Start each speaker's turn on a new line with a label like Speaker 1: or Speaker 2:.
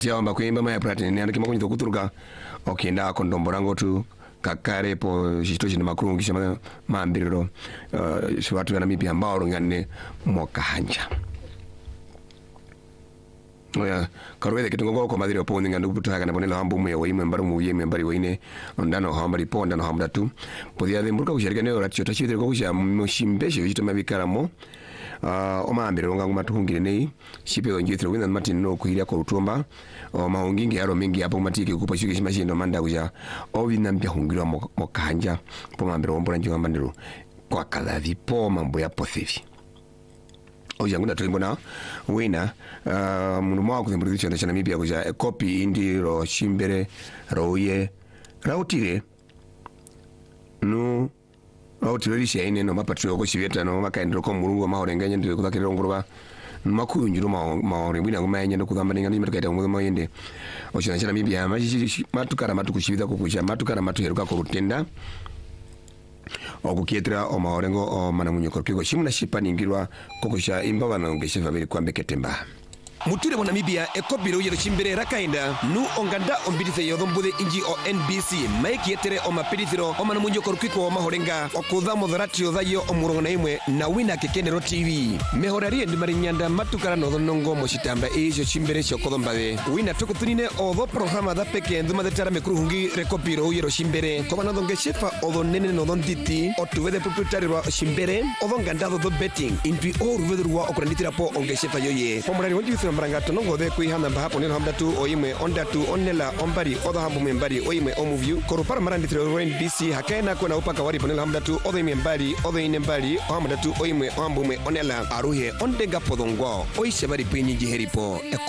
Speaker 1: Tiamba kuimba maya pratini ni anakima kunyi kuturuka okenda kondomborango tu kakare po shitoshi na makuru ngisha maambiriro watu ya Namibia ambao ngane mwakahanja oya karwede kitungo ko madiri opo ninga ndubuta kana bonela hambu mu yawe membaru mu yeme mbari wine ondano hambari ponda no hambda tu podia de murka kushirika ne ratio tachite ko kusha mushimbeshe yito mabikaramo omambiriro nga ngumatuhungire nei shipe onjithiro wina Martin no kuhiria ko rutumba o mahungingi yaro mingi hapo matiki kupa shike shimashindo manda kuja obina mpya hungirwa mokanja po mambiro ombora njinga mandiro kwa kadhavi po mambo ya pothevi oja ngunda tulimbona wina mundu mwa kuthimburisha na Namibia kuja copy indi ro shimbere roye rautire no rautire ine no mapatrio ko shiveta no makaendro ko murungu mahorenganya ndire kuthakira ngurwa makuyunjiro maore bwina kumanya ndo kugamba ninga nimeka ita ngwe mayende ocha Namibia matukara matukushibida ko kuja matukara matuheruka ko rutenda okukietra o maorengo o manamunyoko kiko shimuna shipaningirwa kokosha imbabana ngeshefa biri kwambe ketemba Muture mo Namibia ekobiro yero chimbere rakainda nu onganda ombidithe yodombude inji o NBC maiki yetere o mapidithiro o manamunyo korukiko o mahorenga okudha modhoratio thayo o murongo na imwe na wina kekendero TV mehorarie ndimari nyanda matukara no nongo moshitamba ejo chimbere shokodombade wina tokutunine o do programa da peke nduma de tara mekruhungi rekopiro yero chimbere koma no ngeshefa o do nene no donditi o tuwede proprietary ro chimbere o do ngandado do betting inpi o ruvedurwa o kuranditira po ongeshefa yoye pomorari wondi Mrangato no gode kuihana bahapo nino hamdatu oime ondatu onela ombari oda hambu membari oime omuview korupara maranditiro NBC hakena kuna upaka wari ponela hamdatu oda membari oda inembari hamdatu oime ombume onela aruhe ondega podongwa oishe bari pinyi jiheripo